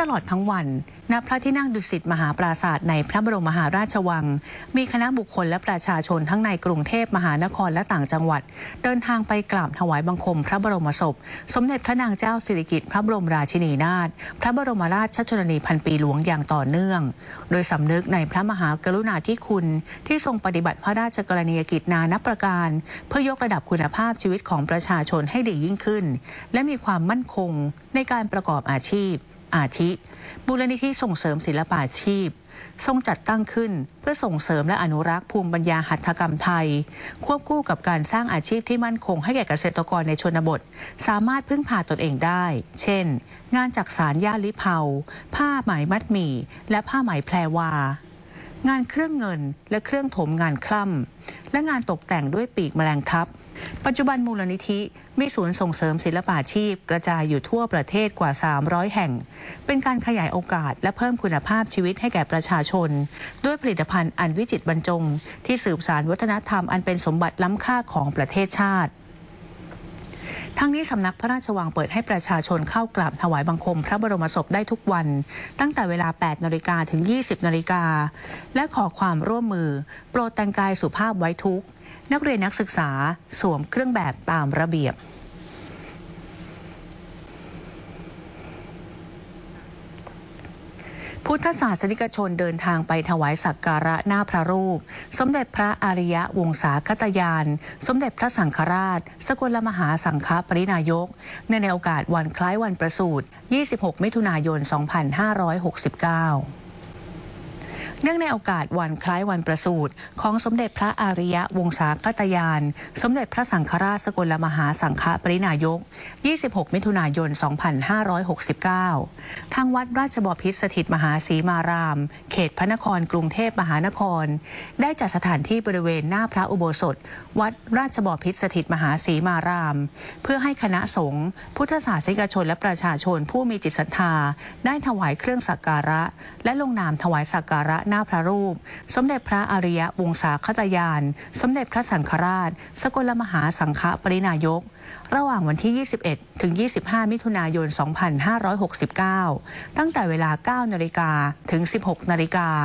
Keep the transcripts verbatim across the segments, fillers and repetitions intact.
ตลอดทั้งวันณพระที่นั่งดุสิตมหาปราสาทในพระบรมมหาราชวังมีคณะบุคคลและประชาชนทั้งในกรุงเทพมหานครและต่างจังหวัดเดินทางไปกราบถวายบังคมพระบรมศพสมเด็จพระนางเจ้าสิริกิติ์พระบรมราชินีนาถพระบรมราชชนนีพันปีหลวงอย่างต่อเนื่องโดยสำนึกในพระมหากรุณาธิคุณที่ทรงปฏิบัติพระราชกรณียกิจนานับประการเพื่อยกระดับคุณภาพชีวิตของประชาชนให้ดียิ่งขึ้นและมีความมั่นคงในการประกอบอาชีพอาทิมูลนิธิส่งเสริมศิลปาชีพทรงจัดตั้งขึ้นเพื่อส่งเสริมและอนุรักษ์ภูมิปัญญาหัตถกรรมไทยควบคู่กับการสร้างอาชีพที่มั่นคงให้แก่เกษตรกรในชนบทสามารถพึ่งพาตนเองได้เช่นงานจักสานย่าลิเผาผ้าไหมมัดหมี่และผ้าไหมแพรวางานเครื่องเงินและเครื่องถมงานคล่ำและงานตกแต่งด้วยปีกแมลงทับปัจจุบันมูลนิธิมีศูนย์ส่งเสริมศิลปาชีพกระจายอยู่ทั่วประเทศกว่าสามร้อยแห่งเป็นการขยายโอกาสและเพิ่มคุณภาพชีวิตให้แก่ประชาชนด้วยผลิตภัณฑ์อันวิจิตรบรรจงที่สืบสานวัฒนธรรมอันเป็นสมบัติล้ำค่าของประเทศชาติทั้งนี้สำนักพระราชวังเปิดให้ประชาชนเข้ากราบถวายบังคมพระบรมศพได้ทุกวันตั้งแต่เวลา แปดนาฬิกา ถึง ยี่สิบนาฬิกาและขอความร่วมมือโปรดแต่งกายสุภาพไว้ทุกข์นักเรียนนักศึกษาสวมเครื่องแบบตามระเบียบพุทธศาสนิกชนเดินทางไปถวายสักการะหน้าพระรูปสมเด็จพระอริยวงศาคตยานสมเด็จพระสังฆราชสกลมหาสังฆปรินายกเนื่องในโอกาสวันคล้ายวันประสูติยี่สิบหกมิถุนายนสองพันห้าร้อยหกสิบเก้าเนื่องในโอกาสวันคล้ายวันประสูติของสมเด็จพระอริยวงศาคตยานสมเด็จพระสังฆราชสกลมหาสังฆปรินายกยี่สิบหกมิถุนายนสองพันห้าร้อยหกสิบเก้าทางวัดราชบพิตรสถิตมหาสีมารามเขตพระนครกรุงเทพมหานครได้จัดสถานที่บริเวณหน้าพระอุโบสถวัดราชบพิตรสถิตมหาสีมารามเพื่อให้คณะสงฆ์พุทธศาสนิกชนและประชาชนผู้มีจิตศรัทธาได้ถวายเครื่องสักการะและลงนามถวายสักการะหน้าพระรูปสมเด็จพระอริยวงศาคตยานสมเด็จพระสังฆราชสกลมหาสังฆปรินายกระหว่างวันที่ ยี่สิบเอ็ด ถึง ยี่สิบห้า มิถุนายน สองพันห้าร้อยหกสิบเก้า ตั้งแต่เวลา เก้านาฬิกา ถึง สิบหกนาฬิกา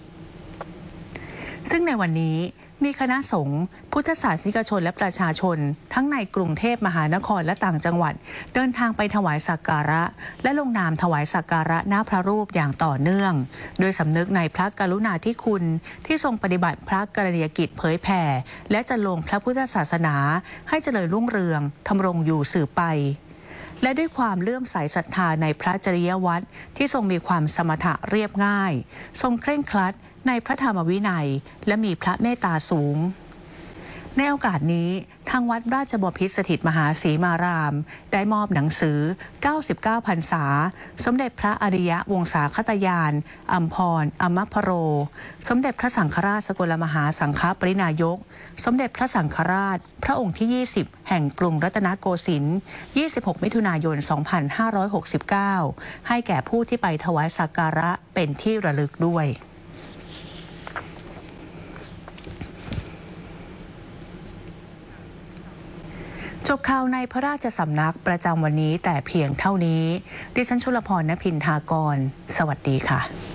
ซึ่งในวันนี้มีคณะสงฆ์พุทธศาสนิกชนและประชาชนทั้งในกรุงเทพมหานครและต่างจังหวัดเดินทางไปถวายสักการะและลงนามถวายสักการะหน้าพระรูปอย่างต่อเนื่องโดยสำนึกในพระกรุณาธิคุณที่ทรงปฏิบัติพระกรณียกิจเผยแผ่และจะลงพระพุทธศาสนาให้เจริญรุ่งเรืองทำรงอยู่สืบไปและด้วยความเลื่อมใสศรัทธาในพระจริยวัตรที่ทรงมีความสมถะเรียบง่ายทรงเคร่งครัดในพระธรรมวินัยและมีพระเมตตาสูงในโอกาสนี้ทางวัดราชบพิตรสถิตมหาสีมารามได้มอบหนังสือเก้าสิบเก้าพรรษาสมเด็จพระอริยวงศาคตยานอัมพรอมพโรสมเด็จพระสังฆราชสกลมหาสังฆปรินายกสมเด็จพระสังฆราชพระองค์ที่ยี่สิบแห่งกรุงรัตนโกสินทร์ยี่สิบหกมิถุนายนสองพันห้าร้อยหกสิบเก้าให้แก่ผู้ที่ไปถวายสักการะเป็นที่ระลึกด้วยจบข่าวในพระราชสำนักประจำวันนี้แต่เพียงเท่านี้ดิฉันชุลพร ณ พินทากรสวัสดีค่ะ